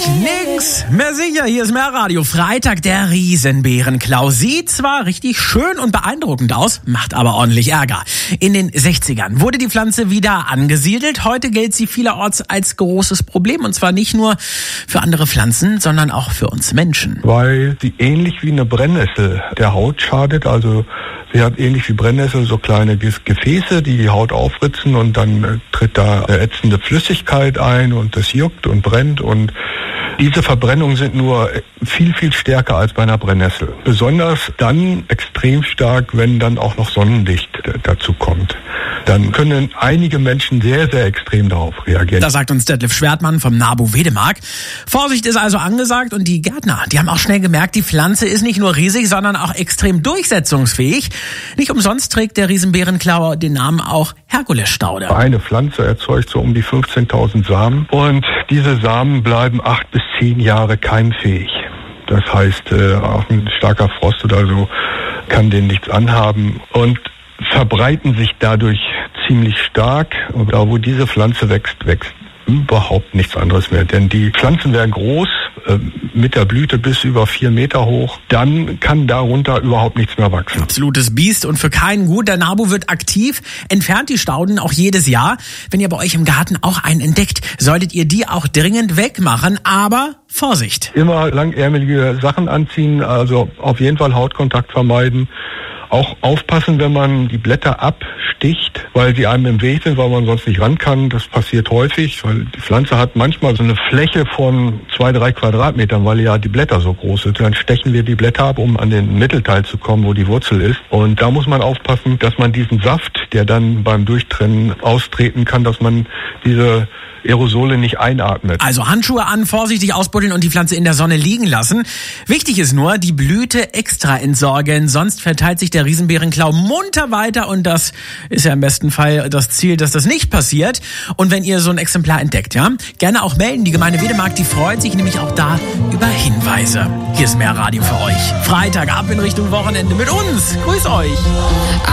Nix mehr sicher, hier ist Meerradio. Freitag, der Riesenbärenklau. Sieht zwar richtig schön und beeindruckend aus, macht aber ordentlich Ärger. In den 60ern wurde die Pflanze wieder angesiedelt. Heute gilt sie vielerorts als großes Problem. Und zwar nicht nur für andere Pflanzen, sondern auch für uns Menschen. Weil sie ähnlich wie eine Brennnessel der Haut schadet. Also sie hat ähnlich wie Brennnessel so kleine Gefäße, die die Haut aufritzen, und dann tritt da ätzende Flüssigkeit ein und das juckt und brennt, und diese Verbrennungen sind nur viel, viel stärker als bei einer Brennnessel. Besonders dann extrem stark, wenn dann auch noch Sonnenlicht dazu kommt. Dann können einige Menschen sehr, sehr extrem darauf reagieren. Das sagt uns Detlef Schwertmann vom NABU Wedemark. Vorsicht ist also angesagt, und die Gärtner, die haben auch schnell gemerkt, die Pflanze ist nicht nur riesig, sondern auch extrem durchsetzungsfähig. Nicht umsonst trägt der Riesenbärenklauer den Namen auch Herkulesstaude. Eine Pflanze erzeugt so um die 15.000 Samen, und diese Samen bleiben 8 bis 10 Jahre keimfähig. Das heißt, auch ein starker Frost oder so kann denen nichts anhaben und verbreiten sich dadurch ziemlich stark. Und da, wo diese Pflanze wächst überhaupt nichts anderes mehr. Denn die Pflanzen werden groß, mit der Blüte bis über 4 Meter hoch. Dann kann darunter überhaupt nichts mehr wachsen. Absolutes Biest und für keinen gut. Der NABU wird aktiv, entfernt die Stauden auch jedes Jahr. Wenn ihr bei euch im Garten auch einen entdeckt, solltet ihr die auch dringend wegmachen. Aber Vorsicht! Immer langärmelige Sachen anziehen, also auf jeden Fall Hautkontakt vermeiden. Auch aufpassen, wenn man die Blätter absticht, weil sie einem im Weg sind, weil man sonst nicht ran kann. Das passiert häufig, weil die Pflanze hat manchmal so eine Fläche von 2-3 Quadratmetern, weil ja die Blätter so groß sind. Dann stechen wir die Blätter ab, um an den Mittelteil zu kommen, wo die Wurzel ist. Und da muss man aufpassen, dass man diesen Saft, der dann beim Durchtrennen austreten kann, dass man diese Aerosole nicht einatmet. Also Handschuhe an, vorsichtig ausbuddeln und die Pflanze in der Sonne liegen lassen. Wichtig ist nur, die Blüte extra entsorgen, sonst verteilt sich der Riesenbärenklau munter weiter, und das ist ja im besten Fall das Ziel, dass das nicht passiert. Und wenn ihr so ein Exemplar entdeckt, ja, gerne auch melden. Die Gemeinde Wedemark, die freut sich nämlich auch da über Hinweise. Hier ist Meerradio für euch. Freitag ab in Richtung Wochenende mit uns. Grüß euch!